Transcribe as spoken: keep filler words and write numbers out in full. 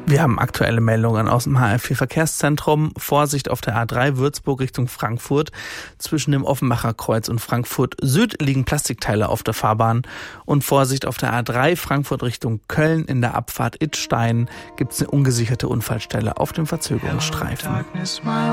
Wir haben aktuelle Meldungen aus dem H R vier Verkehrszentrum. Vorsicht auf der A drei Würzburg Richtung Frankfurt. Zwischen dem Offenbacher Kreuz und Frankfurt Süd liegen Plastikteile auf der Fahrbahn. Und Vorsicht auf der A drei Frankfurt Richtung Köln in der Abfahrt Idstein gibt es eine ungesicherte Unfallstelle auf dem Verzögerungsstreifen.